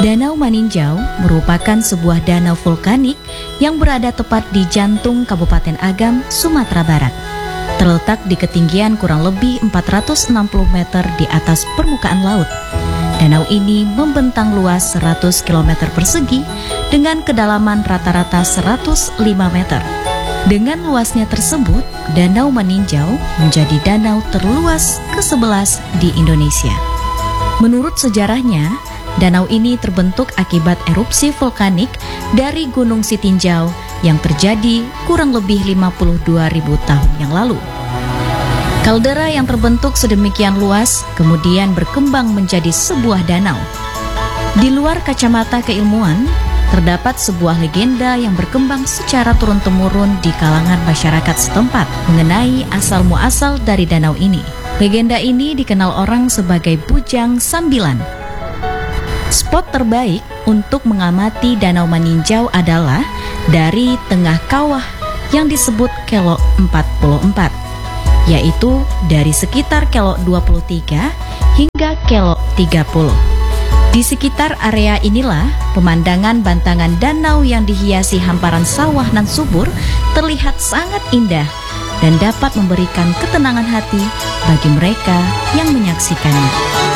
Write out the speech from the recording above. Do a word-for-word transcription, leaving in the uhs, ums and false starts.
Danau Maninjau merupakan sebuah danau vulkanik yang berada tepat di jantung Kabupaten Agam, Sumatera Barat. Terletak di ketinggian kurang lebih empat ratus enam puluh meter di atas permukaan laut. Danau ini membentang luas seratus kilometer persegi dengan kedalaman rata-rata seratus lima meter. Dengan luasnya tersebut, Danau Maninjau menjadi danau terluas kesebelas di Indonesia. Menurut sejarahnya, danau ini terbentuk akibat erupsi vulkanik dari Gunung Sitinjau yang terjadi kurang lebih lima puluh dua ribu tahun yang lalu. Kaldera yang terbentuk sedemikian luas kemudian berkembang menjadi sebuah danau. Di luar kacamata keilmuan, terdapat sebuah legenda yang berkembang secara turun-temurun di kalangan masyarakat setempat mengenai asal-muasal dari danau ini. Legenda ini dikenal orang sebagai Bujang Sambilan. Spot terbaik untuk mengamati Danau Maninjau adalah dari tengah kawah yang disebut Kelok empat puluh empat, yaitu dari sekitar Kelok dua puluh tiga hingga Kelok tiga puluh. Di sekitar area inilah pemandangan bantangan danau yang dihiasi hamparan sawah nan subur terlihat sangat indah dan dapat memberikan ketenangan hati bagi mereka yang menyaksikannya.